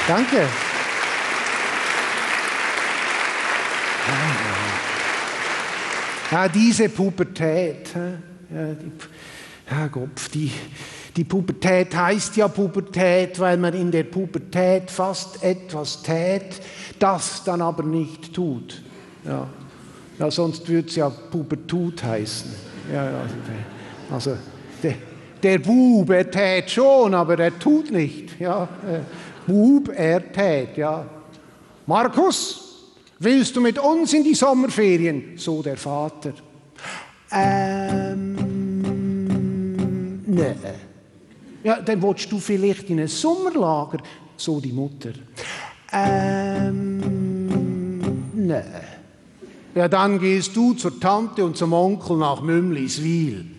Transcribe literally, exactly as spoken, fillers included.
Danke. Ja, diese Pubertät. Ja, die, ja, Gott, die, die Pubertät heißt ja Pubertät, weil man in der Pubertät fast etwas tät, das dann aber nicht tut. Ja, ja sonst würde es ja Pubertut heißen. Ja, ja, also der, der Bub, er tät schon, aber er tut nicht. Ja, äh, Bub, er tät, ja. Markus, willst du mit uns in die Sommerferien? So der Vater. Ähm, nee. Ja, dann willst du vielleicht in ein Sommerlager? So die Mutter. Ähm, nee. Ja, dann gehst du zur Tante und zum Onkel nach Mümliswil.